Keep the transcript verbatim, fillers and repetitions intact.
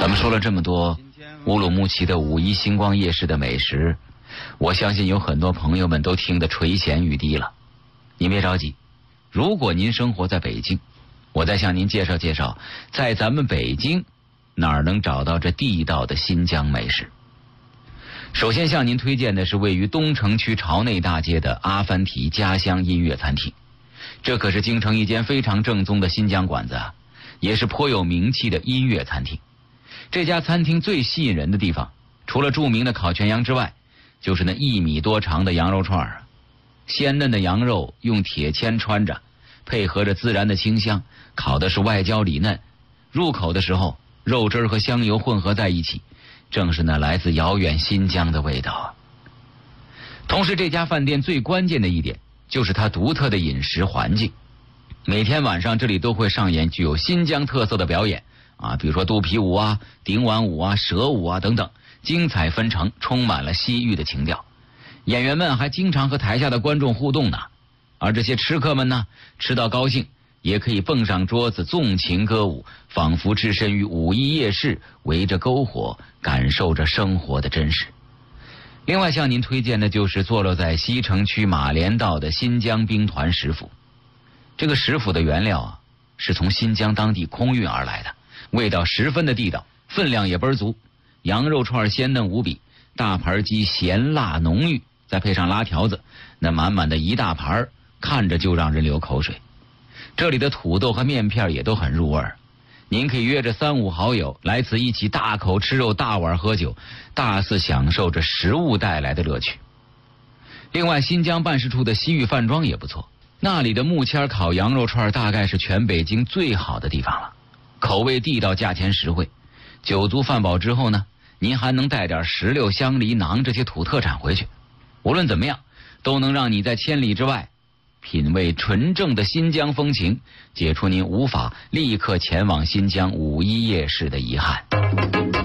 咱们说了这么多乌鲁木齐的五一星光夜市的美食，我相信有很多朋友们都听得垂涎欲滴了。您别着急，如果您生活在北京，我再向您介绍介绍，在咱们北京哪儿能找到这地道的新疆美食。首先向您推荐的是位于东城区朝内大街的阿凡提家乡音乐餐厅，这可是京城一间非常正宗的新疆馆子啊，也是颇有名气的音乐餐厅。这家餐厅最吸引人的地方，除了著名的烤全羊之外，就是那一米多长的羊肉串啊。鲜嫩的羊肉用铁签穿着，配合着孜然的清香，烤的是外焦里嫩。入口的时候，肉汁和香油混合在一起，正是那来自遥远新疆的味道啊。同时，这家饭店最关键的一点就是它独特的饮食环境。每天晚上这里都会上演具有新疆特色的表演啊，比如说肚皮舞啊、顶碗舞啊、蛇舞啊等等，精彩纷呈，充满了西域的情调。演员们还经常和台下的观众互动呢，而这些吃客们呢，吃到高兴也可以蹦上桌子纵情歌舞，仿佛置身于五一夜市，围着篝火感受着生活的真实。另外向您推荐的就是坐落在西城区马连道的新疆兵团食府。这个食府的原料啊，是从新疆当地空运而来的，味道十分的地道，分量也倍儿足。羊肉串鲜嫩无比，大盘鸡咸辣浓郁，再配上拉条子，那满满的一大盘看着就让人流口水。这里的土豆和面片也都很入味儿，您可以约着三五好友来此一起大口吃肉，大碗喝酒，大肆享受着食物带来的乐趣。另外，新疆办事处的西域饭庄也不错，那里的木签烤羊肉串大概是全北京最好的地方了，口味地道，价钱实惠。酒足饭饱之后呢，您还能带点石榴、香梨、馕这些土特产回去。无论怎么样，都能让你在千里之外品味纯正的新疆风情，解除您无法立刻前往新疆五一夜市的遗憾。